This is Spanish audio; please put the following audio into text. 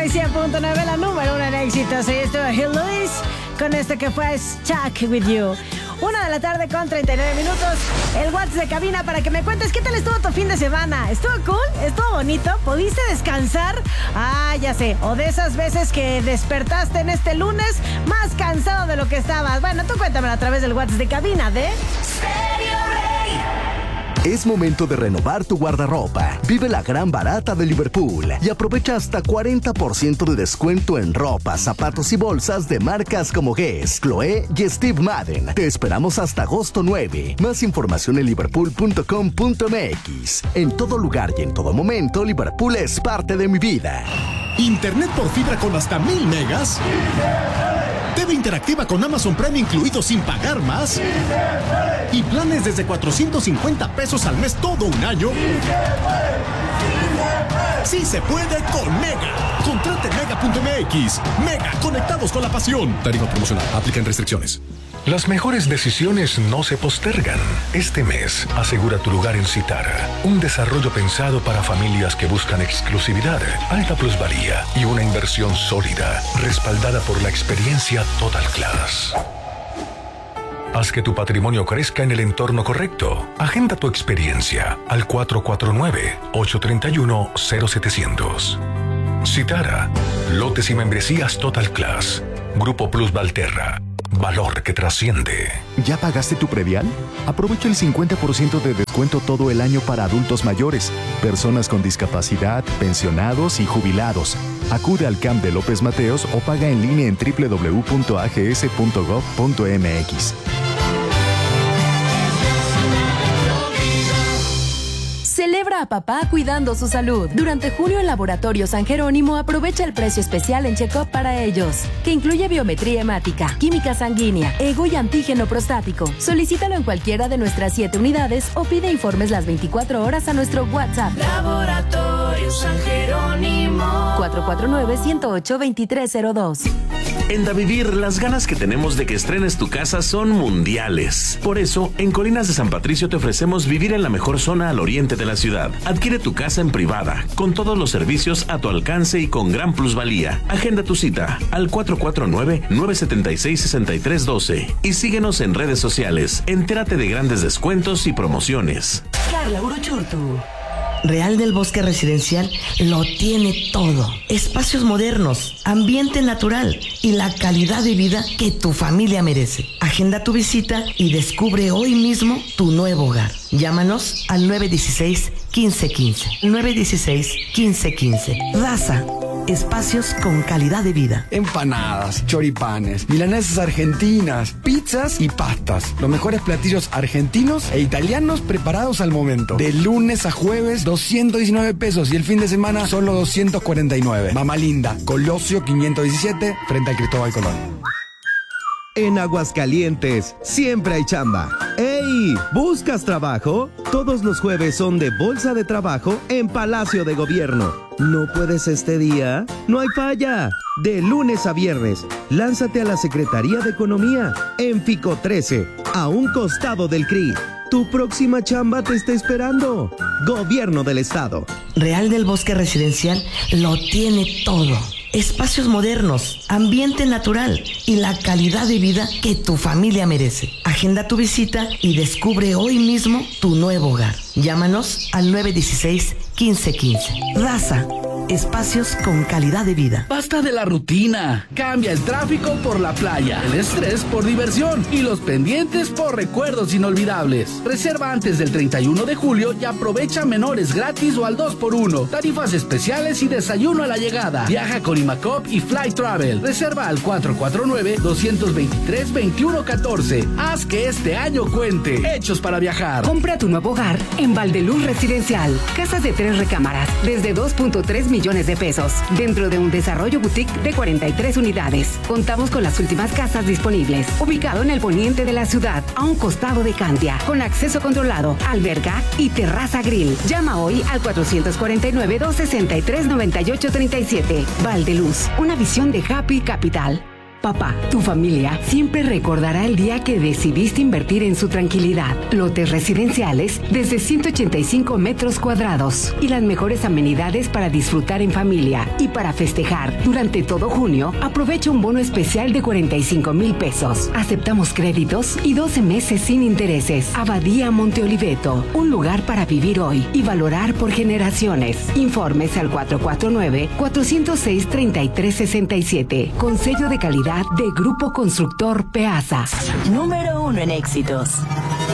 100.9, la número 1 en éxitos. Y esto es Hill Lewis con esto que fue Stuck With You. 1:00 con 39 minutos. El WhatsApp de cabina para que me cuentes qué tal estuvo tu fin de semana. ¿Estuvo cool? ¿Estuvo bonito? ¿Pudiste descansar? Ah, ya sé. O de esas veces que despertaste en este lunes más cansado de lo que estabas. Bueno, tú cuéntamelo a través del WhatsApp de cabina de Stereo Rey. Es momento de renovar tu guardarropa. Vive la gran barata de Liverpool y aprovecha hasta 40% de descuento en ropa, zapatos y bolsas de marcas como Guess, Chloé y Steve Madden. Te esperamos hasta agosto 9. Más información en liverpool.com.mx. En todo lugar y en todo momento, Liverpool es parte de mi vida. Internet por fibra con hasta 1000 megas. TV interactiva con Amazon Prime incluido sin pagar más. Y planes desde 450 pesos al mes todo un año. Sí se puede con Mega. Contrate Mega.mx. Mega, conectados con la pasión. Tarifa promocional. Aplican restricciones. Las mejores decisiones no se postergan. Este mes, asegura tu lugar en Citara. Un desarrollo pensado para familias que buscan exclusividad, alta plusvalía y una inversión sólida, respaldada por la experiencia Total Class. Haz que tu patrimonio crezca en el entorno correcto. Agenda tu experiencia al 449-831-0700. Citara. Lotes y membresías Total Class. Grupo Plus Valterra. Valor que trasciende. ¿Ya pagaste tu predial? Aprovecha el 50% de descuento todo el año para adultos mayores, personas con discapacidad, pensionados y jubilados. Acude al CAMP de López Mateos o paga en línea en www.ags.gov.mx. Celebra a papá cuidando su salud. Durante julio en Laboratorio San Jerónimo aprovecha el precio especial en check-up para ellos, que incluye biometría hemática, química sanguínea, ego y antígeno prostático. Solicítalo en cualquiera de nuestras 7 unidades o pide informes las 24 horas a nuestro WhatsApp. Laboratorio San Jerónimo 449-108-2302. En Davivir, las ganas que tenemos de que estrenes tu casa son mundiales. Por eso, en Colinas de San Patricio te ofrecemos vivir en la mejor zona al oriente de la ciudad. Adquiere tu casa en privada, con todos los servicios a tu alcance y con gran plusvalía. Agenda tu cita al 449-976-6312 y síguenos en redes sociales. Entérate de grandes descuentos y promociones. Carla Uruchurtu. Real del Bosque Residencial lo tiene todo. Espacios modernos, ambiente natural y la calidad de vida que tu familia merece. Agenda tu visita y descubre hoy mismo tu nuevo hogar. Llámanos al 916-1515. 916-1515. Daza. Espacios con calidad de vida. Empanadas, choripanes, milanesas argentinas, pizzas y pastas. Los mejores platillos argentinos e italianos preparados al momento. De lunes a jueves, 219 pesos y el fin de semana solo 249. Mamá Linda, Colosio 517, frente a Cristóbal Colón. En Aguascalientes siempre hay chamba. ¡Ey! ¿Buscas trabajo? Todos los jueves son de Bolsa de Trabajo en Palacio de Gobierno. ¿No puedes este día? ¡No hay falla! De lunes a viernes, lánzate a la Secretaría de Economía en Fico 13, a un costado del CRI. Tu próxima chamba te está esperando. Gobierno del Estado. Real del Bosque Residencial lo tiene todo. Espacios modernos, ambiente natural y la calidad de vida que tu familia merece. Agenda tu visita y descubre hoy mismo tu nuevo hogar. Llámanos al 916-1515. Raza. Espacios con calidad de vida. Basta de la rutina. Cambia el tráfico por la playa, el estrés por diversión y los pendientes por recuerdos inolvidables. Reserva antes del 31 de julio y aprovecha menores gratis o al 2x1. Tarifas especiales y desayuno a la llegada. Viaja con Imacop y Fly Travel. Reserva al 449-223-2114. Haz que este año cuente. Hechos para viajar. Compra tu nuevo hogar en Valdeluz Residencial. Casas de 3 recámaras desde 2.3 millones de pesos, dentro de un desarrollo boutique de 43 unidades. Contamos con las últimas casas disponibles, ubicado en el poniente de la ciudad, a un costado de Cantia, con acceso controlado, alberca y terraza grill. Llama hoy al 449-263-9837. Valdeluz, una visión de Happy Capital. Papá, tu familia siempre recordará el día que decidiste invertir en su tranquilidad. Lotes residenciales desde 185 metros cuadrados y las mejores amenidades para disfrutar en familia. Y para festejar, durante todo junio, aprovecha un bono especial de 45,000 pesos. Aceptamos créditos y 12 meses sin intereses. Abadía Monte Oliveto, un lugar para vivir hoy y valorar por generaciones. Informes al 449-406-3367. Con sello de calidad de Grupo Constructor Peasa. Número 1 en éxitos.